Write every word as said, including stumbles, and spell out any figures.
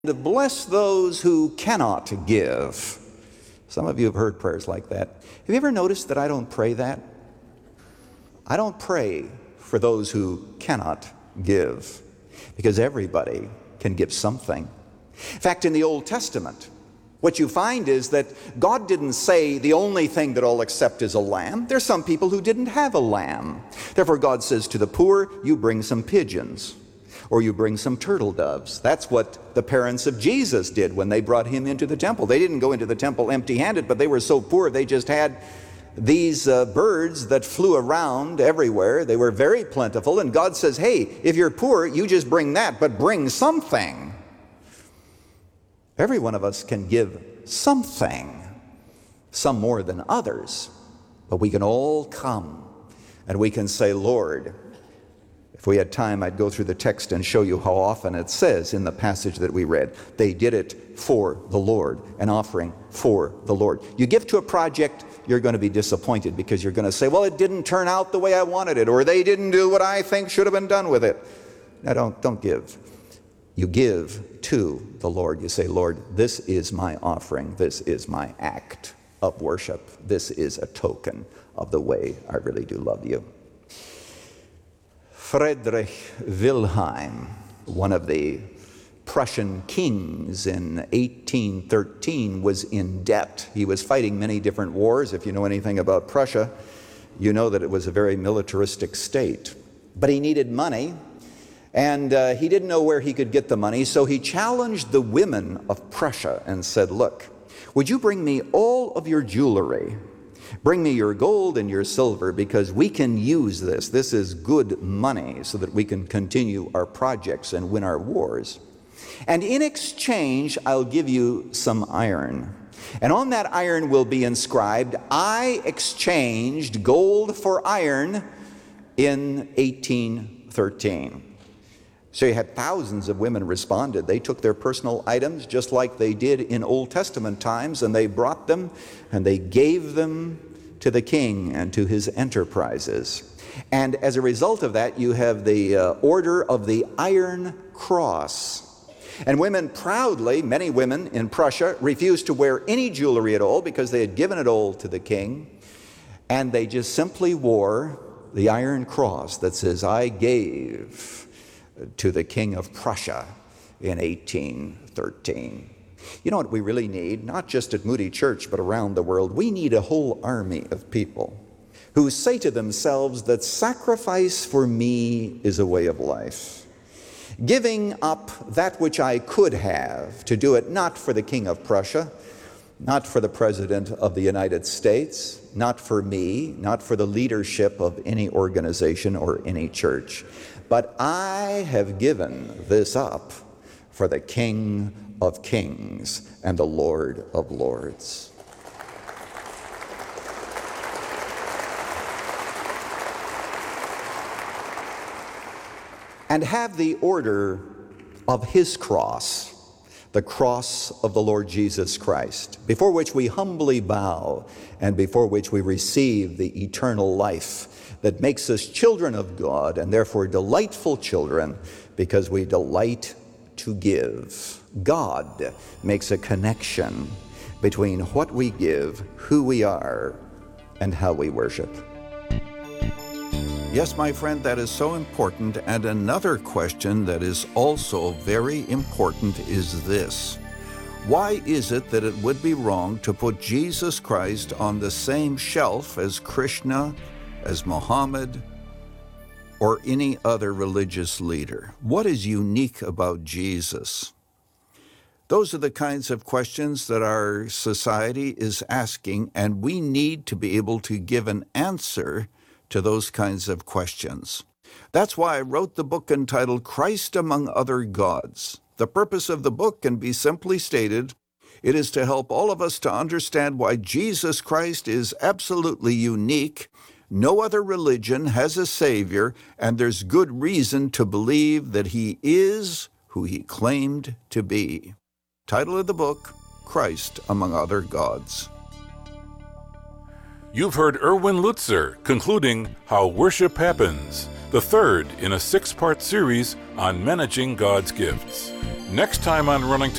to bless those who cannot give. Some of you have heard prayers like that. Have you ever noticed that I don't pray that? I don't pray for those who cannot give, because everybody can give something. In fact, in the Old Testament, what you find is that God didn't say the only thing that I'll accept is a lamb. There's some people who didn't have a lamb. Therefore, God says to the poor, you bring some pigeons, or you bring some turtle doves. That's what the parents of Jesus did when they brought him into the temple. They didn't go into the temple empty-handed, but they were so poor they just had these uh, birds that flew around everywhere. They were very plentiful, and God says, hey, if you're poor, you just bring that, but bring something. Every one of us can give something, some more than others, but we can all come and we can say, Lord, if we had time, I'd go through the text and show you how often it says in the passage that we read, they did it for the Lord, an offering for the Lord. You give to a project, you're going to be disappointed because you're going to say, well, it didn't turn out the way I wanted it, or they didn't do what I think should have been done with it. Now, don't, don't give. You give to the Lord. You say, Lord, this is my offering. This is my act of worship. This is a token of the way I really do love you. Friedrich Wilhelm, one of the Prussian kings in eighteen thirteen, was in debt. He was fighting many different wars. If you know anything about Prussia, you know that it was a very militaristic state. But he needed money, and uh, he didn't know where he could get the money, so he challenged the women of Prussia and said, look, would you bring me all of your jewelry? Bring me your gold and your silver, because we can use this. This is good money so that we can continue our projects and win our wars. And in exchange, I'll give you some iron. And on that iron will be inscribed, I exchanged gold for iron in eighteen thirteen. So you had thousands of women responded. They took their personal items just like they did in Old Testament times, and they brought them and they gave them to the king and to his enterprises. And as a result of that, you have the uh, Order of the Iron Cross. And women proudly, many women in Prussia, refused to wear any jewelry at all because they had given it all to the king. And they just simply wore the Iron Cross that says, I gave to the King of Prussia in eighteen thirteen. You know what we really need, not just at Moody Church, but around the world? We need a whole army of people who say to themselves that sacrifice for me is a way of life. Giving up that which I could have to do it not for the King of Prussia, not for the President of the United States, not for me, not for the leadership of any organization or any church, but I have given this up for the King of Kings and the Lord of Lords. And have the order of his cross, the cross of the Lord Jesus Christ, before which we humbly bow and before which we receive the eternal life that makes us children of God, and therefore delightful children because we delight to give. God makes a connection between what we give, who we are, and how we worship. Yes, my friend, that is so important. And another question that is also very important is this. Why is it that it would be wrong to put Jesus Christ on the same shelf as Krishna, as Muhammad, or any other religious leader? What is unique about Jesus? Those are the kinds of questions that our society is asking, and we need to be able to give an answer to those kinds of questions. That's why I wrote the book entitled Christ Among Other Gods. The purpose of the book can be simply stated. It is to help all of us to understand why Jesus Christ is absolutely unique. No other religion has a Savior, and there's good reason to believe that he is who he claimed to be. Title of the book, Christ Among Other Gods. You've heard Erwin Lutzer concluding How Worship Happens, the third in a six-part series on managing God's gifts. Next time on Running to